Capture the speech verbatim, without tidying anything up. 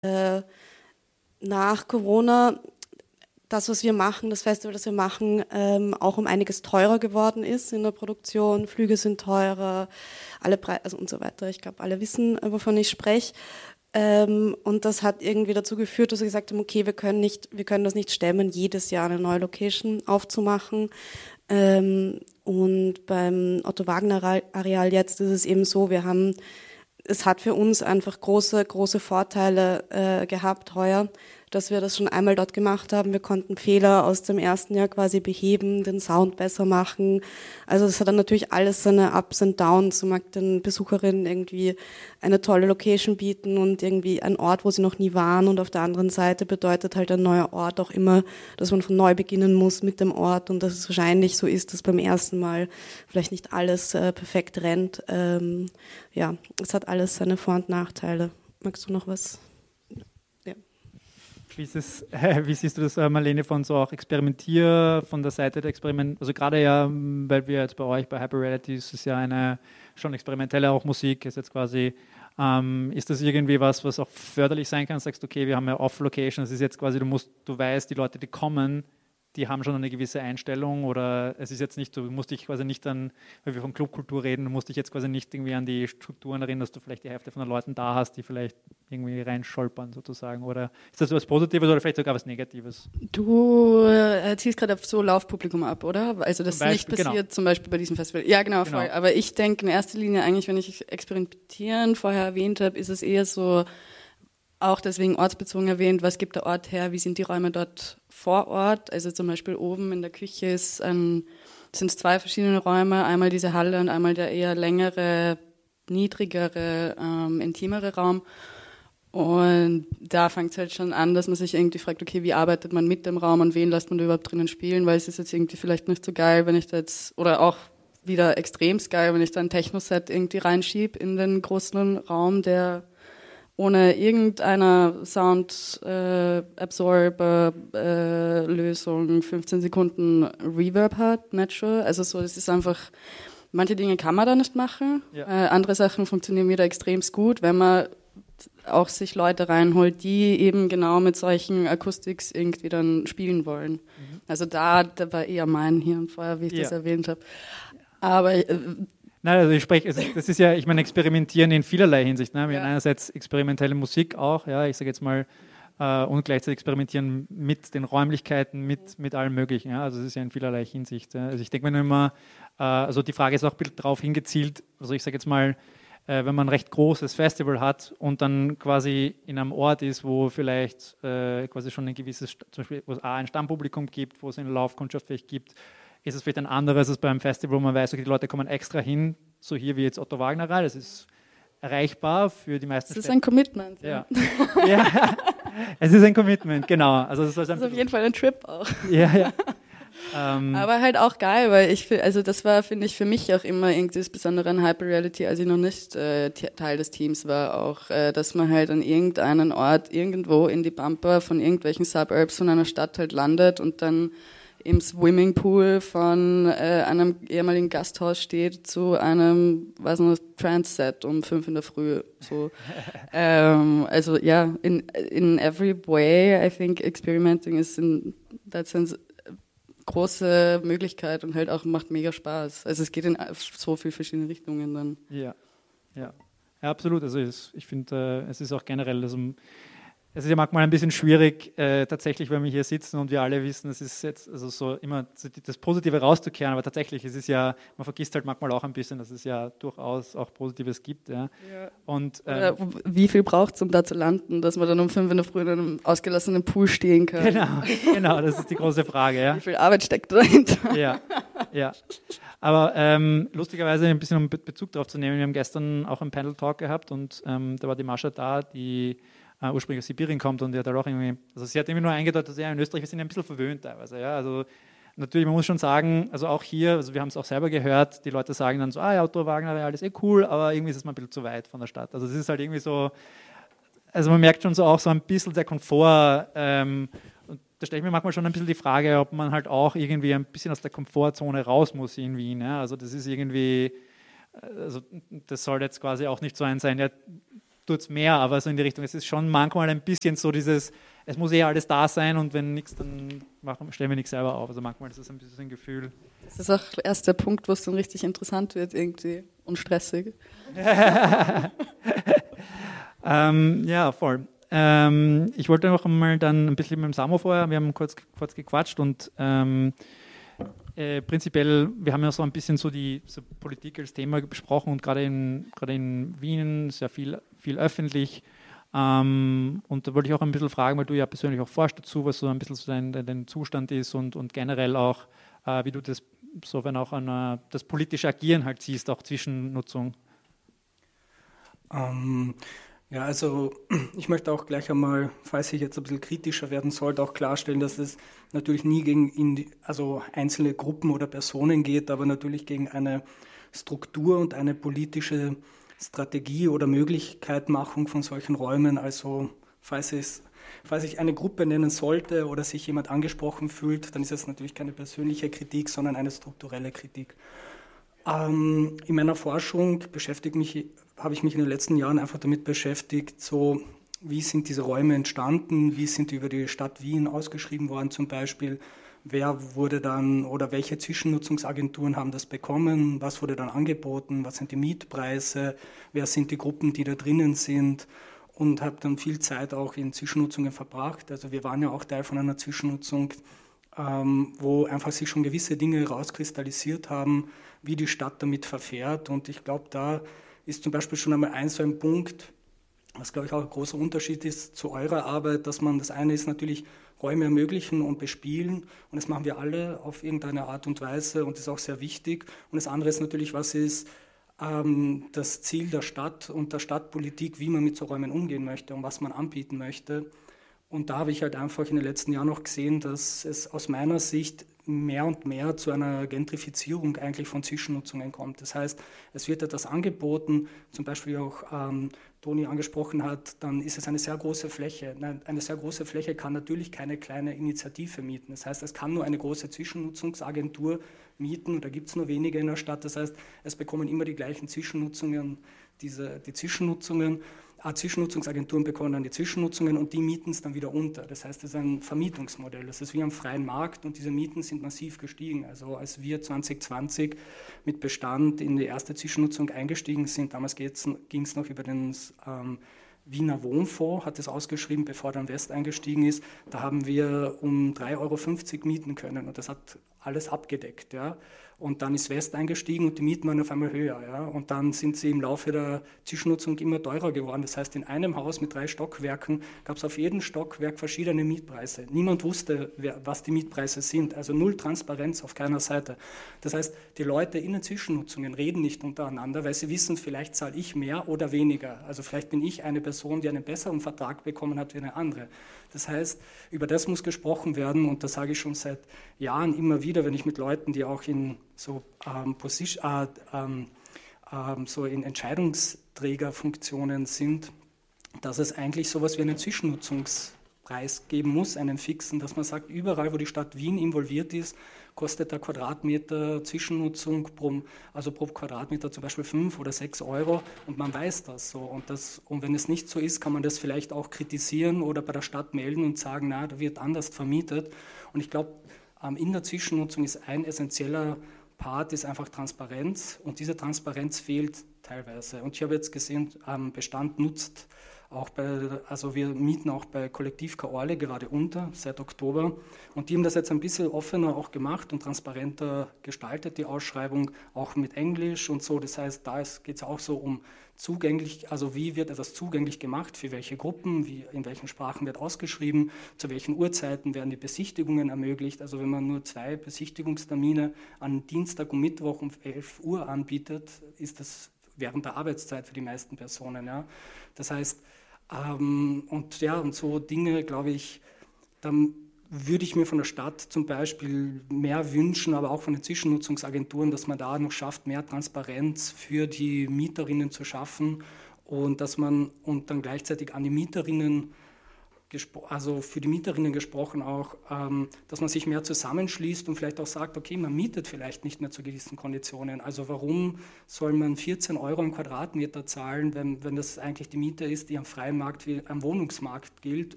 äh, nach Corona das, was wir machen, das Festival, das wir machen, ähm, auch um einiges teurer geworden ist in der Produktion. Flüge sind teurer, alle Preise, also und so weiter. Ich glaube, alle wissen, wovon ich spreche. Ähm, und das hat irgendwie dazu geführt, dass wir gesagt haben, okay, wir können nicht, wir können das nicht stemmen, jedes Jahr eine neue Location aufzumachen. Ähm, und beim Otto-Wagner-Areal jetzt ist es eben so, wir haben, es hat für uns einfach große, große Vorteile äh, gehabt heuer, dass wir das schon einmal dort gemacht haben. Wir konnten Fehler aus dem ersten Jahr quasi beheben, den Sound besser machen. Also es hat dann natürlich alles seine Ups und Downs. Man mag den Besucherinnen irgendwie eine tolle Location bieten und irgendwie einen Ort, wo sie noch nie waren. Und auf der anderen Seite bedeutet halt ein neuer Ort auch immer, dass man von neu beginnen muss mit dem Ort und dass es wahrscheinlich so ist, dass beim ersten Mal vielleicht nicht alles äh, perfekt rennt. Ähm, ja, es hat alles seine Vor- und Nachteile. Magst du noch was? Wie, ist es, äh, wie siehst du das, äh, Marlene, von so auch Experimentier, von der Seite der Experiment, also gerade ja, weil wir jetzt bei euch, bei Hyperreality, ist es ja eine schon experimentelle auch Musik, ist jetzt quasi, ähm, ist das irgendwie was, was auch förderlich sein kann, sagst du, okay, wir haben ja Off-Location, das ist jetzt quasi, du musst, du weißt, die Leute, die kommen, die haben schon eine gewisse Einstellung oder es ist jetzt nicht, du musst dich quasi nicht an, weil wir von Clubkultur reden, du musst dich jetzt quasi nicht irgendwie an die Strukturen erinnern, dass du vielleicht die Hälfte von den Leuten da hast, die vielleicht irgendwie reinscholpern sozusagen, oder ist das was Positives oder vielleicht sogar was Negatives? Du äh, zielst gerade auf so Laufpublikum ab, oder? Also das Beispiel, nicht passiert genau. zum Beispiel bei diesem Festival. Ja, genau, Genau. voll. Aber ich denke in erster Linie eigentlich, wenn ich Experimentieren vorher erwähnt habe, ist es eher so, auch deswegen ortsbezogen erwähnt, was gibt der Ort her, wie sind die Räume dort vor Ort. Also zum Beispiel oben in der Küche ist ein, sind es zwei verschiedene Räume, einmal diese Halle und einmal der eher längere, niedrigere, ähm, intimere Raum. Und da fängt es halt schon an, dass man sich irgendwie fragt, okay, wie arbeitet man mit dem Raum und wen lässt man da überhaupt drinnen spielen, weil es ist jetzt irgendwie vielleicht nicht so geil, wenn ich da jetzt, oder auch wieder extremst geil, wenn ich da ein Techno-Set irgendwie reinschiebe in den großen Raum, der ohne irgendeiner Sound-Absorber-Lösung äh, fünfzehn Sekunden Reverb hat, natural. Also so, das ist einfach, manche Dinge kann man da nicht machen. Ja. Äh, andere Sachen funktionieren wieder extremst gut, wenn man auch sich Leute reinholt, die eben genau mit solchen Acoustics irgendwie dann spielen wollen. Mhm. Also da, da war eher mein Hirn vorher, wie ich ja. das erwähnt habe. Aber äh, Nein, also ich spreche, also das ist ja, ich meine, experimentieren in vielerlei Hinsicht. Ne? Wir ja. haben einerseits experimentelle Musik auch, ja, ich sage jetzt mal, äh, und gleichzeitig experimentieren mit den Räumlichkeiten, mit, mit allem Möglichen. Ja? Also das ist ja in vielerlei Hinsicht. Ja? Also ich denke mir nur immer, äh, also die Frage ist auch ein bisschen darauf hingezielt, also ich sage jetzt mal, äh, wenn man ein recht großes Festival hat und dann quasi in einem Ort ist, wo vielleicht äh, quasi schon ein gewisses, zum Beispiel, wo es A, ein Stammpublikum gibt, wo es eine Laufkundschaft vielleicht gibt, ist es vielleicht ein anderes als beim Festival, wo man weiß, okay, die Leute kommen extra hin, so hier wie jetzt Otto Wagner rein. Das ist erreichbar für die meisten Das ist Städte. ein Commitment. Ja. Ja. Ja, es ist ein Commitment, genau. Also das, das ist auf jeden Fall ein Trip auch. Ja, ja. Ähm, Aber halt auch geil, weil ich, also das war, finde ich, für mich auch immer irgendwie das Besondere an Hyperreality, als ich noch nicht äh, Teil des Teams war, auch, äh, dass man halt an irgendeinen Ort irgendwo in die Bumper von irgendwelchen Suburbs von einer Stadt halt landet und dann im Swimmingpool von äh, einem ehemaligen Gasthaus steht zu einem, weiß nicht, Trance-Set um fünf in der Früh. So. ähm, also ja, in, in every way, I think experimenting is in that sense große Möglichkeit und halt auch macht mega Spaß. Also es geht in so viele verschiedene Richtungen dann. Ja, ja, ja, absolut. Also es, ich finde, äh, es ist auch generell, also es ist ja manchmal ein bisschen schwierig, äh, tatsächlich, wenn wir hier sitzen und wir alle wissen, es ist jetzt also so immer das Positive rauszukehren, aber tatsächlich, es ist ja, man vergisst halt manchmal auch ein bisschen, dass es ja durchaus auch Positives gibt. Ja. Ja. Und, ähm, Oder wie viel braucht es, um da zu landen, dass man dann um fünf in der Früh in einem ausgelassenen Pool stehen kann? Genau, genau, das ist die große Frage. Ja. Wie viel Arbeit steckt dahinter? Ja, ja. Aber ähm, lustigerweise ein bisschen um Be- Bezug darauf zu nehmen, wir haben gestern auch einen Panel-Talk gehabt und ähm, da war die Mascha da, die Uh, ursprünglich aus Sibirien kommt und die hat auch irgendwie, also sie hat irgendwie nur eingedeutet, dass ja in Österreich wir sind ein bisschen verwöhnt teilweise, ja, also natürlich, man muss schon sagen, also auch hier, also wir haben es auch selber gehört, die Leute sagen dann so, ah ja, Otto Wagner, ja, alles eh cool, aber irgendwie ist es mal ein bisschen zu weit von der Stadt, also es ist halt irgendwie so, also man merkt schon so auch so ein bisschen der Komfort, ähm, und da stelle ich mir manchmal schon ein bisschen die Frage, ob man halt auch irgendwie ein bisschen aus der Komfortzone raus muss in Wien, ja, also das ist irgendwie, also das soll jetzt quasi auch nicht so ein sein, ja, tut es mehr, aber so in die Richtung, es ist schon manchmal ein bisschen so dieses, es muss eh alles da sein und wenn nichts, dann machen, stellen wir nichts selber auf. Also manchmal ist das ein bisschen so ein Gefühl. Das ist auch erst der Punkt, wo es dann richtig interessant wird irgendwie und stressig. ähm, ja, voll. Ähm, ich wollte noch einmal dann ein bisschen mit dem Samo vorher, wir haben kurz, kurz gequatscht und ähm, Äh, prinzipiell, wir haben ja so ein bisschen so die so Politik als Thema besprochen und gerade in, gerade in Wien sehr viel, viel öffentlich. Ähm, und da wollte ich auch ein bisschen fragen, weil du ja persönlich auch forschst dazu, was so ein bisschen so dein, dein Zustand ist und, und generell auch, äh, wie du das so, wenn auch an, das politische Agieren halt siehst, auch Zwischennutzung. Ähm, ja, also ich möchte auch gleich einmal, falls ich jetzt ein bisschen kritischer werden sollte, auch klarstellen, dass es natürlich nie gegen Indi- also einzelne Gruppen oder Personen geht, aber natürlich gegen eine Struktur und eine politische Strategie oder Möglichkeitmachung von solchen Räumen. Also falls, es, falls ich eine Gruppe nennen sollte oder sich jemand angesprochen fühlt, dann ist es natürlich keine persönliche Kritik, sondern eine strukturelle Kritik. Ähm, in meiner Forschung beschäftigt mich, habe ich mich in den letzten Jahren einfach damit beschäftigt, so wie sind diese Räume entstanden, wie sind die über die Stadt Wien ausgeschrieben worden zum Beispiel, wer wurde dann oder welche Zwischennutzungsagenturen haben das bekommen, was wurde dann angeboten, was sind die Mietpreise, wer sind die Gruppen, die da drinnen sind und habe dann viel Zeit auch in Zwischennutzungen verbracht. Also wir waren ja auch Teil von einer Zwischennutzung, ähm, wo einfach sich schon gewisse Dinge rauskristallisiert haben, wie die Stadt damit verfährt. Und ich glaube, da ist zum Beispiel schon einmal ein so ein Punkt, was, glaube ich, auch ein großer Unterschied ist zu eurer Arbeit, dass man, das eine ist natürlich Räume ermöglichen und bespielen und das machen wir alle auf irgendeine Art und Weise und das ist auch sehr wichtig. Und das andere ist natürlich, was ist ähm, das Ziel der Stadt und der Stadtpolitik, wie man mit so Räumen umgehen möchte und was man anbieten möchte. Und da habe ich halt einfach in den letzten Jahren noch gesehen, dass es aus meiner Sicht mehr und mehr zu einer Gentrifizierung eigentlich von Zwischennutzungen kommt. Das heißt, es wird etwas angeboten, zum Beispiel auch ähm, Toni angesprochen hat, dann ist es eine sehr große Fläche. Eine sehr große Fläche kann natürlich keine kleine Initiative mieten. Das heißt, es kann nur eine große Zwischennutzungsagentur mieten und da gibt es nur wenige in der Stadt. Das heißt, es bekommen immer die gleichen Zwischennutzungen, diese, die Zwischennutzungen. Ah, Zwischennutzungsagenturen bekommen dann die Zwischennutzungen und die mieten es dann wieder unter. Das heißt, das ist ein Vermietungsmodell. Das ist wie am freien Markt und diese Mieten sind massiv gestiegen. Also als wir zwanzig zwanzig mit Bestand in die erste Zwischennutzung eingestiegen sind, damals ging es noch über den ähm, Wiener Wohnfonds, hat es ausgeschrieben, bevor dann West eingestiegen ist. Da haben wir um drei Euro fünfzig mieten können und das hat alles abgedeckt. Ja. Und dann ist West eingestiegen und die Mieten waren auf einmal höher. Ja. Und dann sind sie im Laufe der Zwischennutzung immer teurer geworden. Das heißt, in einem Haus mit drei Stockwerken gab es auf jedem Stockwerk verschiedene Mietpreise. Niemand wusste, wer, was die Mietpreise sind. Also null Transparenz auf keiner Seite. Das heißt, die Leute in den Zwischennutzungen reden nicht untereinander, weil sie wissen, vielleicht zahle ich mehr oder weniger. Also vielleicht bin ich eine Person, die einen besseren Vertrag bekommen hat wie eine andere. Das heißt, über das muss gesprochen werden und das sage ich schon seit Jahren immer wieder, wenn ich mit Leuten, die auch in so, ähm, Position, äh, ähm, ähm, so in Entscheidungsträgerfunktionen sind, dass es eigentlich sowas wie einen Zwischennutzungspreis geben muss, einen fixen, dass man sagt, überall, wo die Stadt Wien involviert ist, kostet der Quadratmeter Zwischennutzung pro, also pro Quadratmeter zum Beispiel fünf oder sechs Euro und man weiß das so. Und, das, und wenn es nicht so ist, kann man das vielleicht auch kritisieren oder bei der Stadt melden und sagen, na, da wird anders vermietet. Und ich glaube, in der Zwischennutzung ist ein essentieller Part ist einfach Transparenz und diese Transparenz fehlt teilweise. Und ich habe jetzt gesehen, Bestand nutzt auch bei, also wir mieten auch bei Kollektiv Kaorle gerade unter, seit Oktober. Und die haben das jetzt ein bisschen offener auch gemacht und transparenter gestaltet, die Ausschreibung, auch mit Englisch und so. Das heißt, da geht es auch so um zugänglich, also wie wird etwas zugänglich gemacht, für welche Gruppen, wie, in welchen Sprachen wird ausgeschrieben, zu welchen Uhrzeiten werden die Besichtigungen ermöglicht. Also wenn man nur zwei Besichtigungstermine an Dienstag und Mittwoch um elf Uhr anbietet, ist das während der Arbeitszeit für die meisten Personen. Ja. Das heißt, ähm, und ja, und so Dinge, glaube ich, dann würde ich mir von der Stadt zum Beispiel mehr wünschen, aber auch von den Zwischennutzungsagenturen, dass man da noch schafft, mehr Transparenz für die Mieterinnen zu schaffen und dass man und dann gleichzeitig an die Mieterinnen also für die Mieterinnen gesprochen auch, ähm, dass man sich mehr zusammenschließt und vielleicht auch sagt, okay, man mietet vielleicht nicht mehr zu gewissen Konditionen. Also warum soll man vierzehn Euro im Quadratmeter zahlen, wenn, wenn das eigentlich die Miete ist, die am freien Markt wie am Wohnungsmarkt gilt